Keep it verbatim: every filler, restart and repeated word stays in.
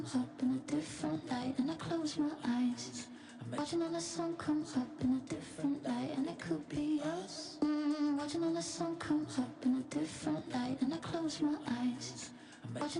up in a different light, and I close my eyes. Watching all the sun come up in a different light, and it could be us. Mm, watching all the sun come up in a different light, and I close my